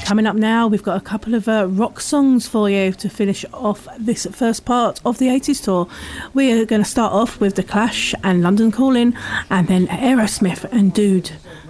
Coming up now, we've got a couple of rock songs for you to finish off this first part of the 80s tour. We are going to start off with The Clash and London Calling, and then Aerosmith and Dude.